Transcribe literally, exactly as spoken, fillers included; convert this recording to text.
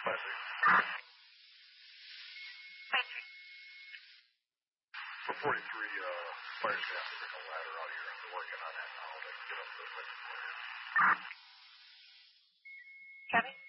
Patrick. Patrick. For forty-three, uh, fire's going to have to bring a ladder out here. They're working on that now. They can get up to the second floor here. Kevin?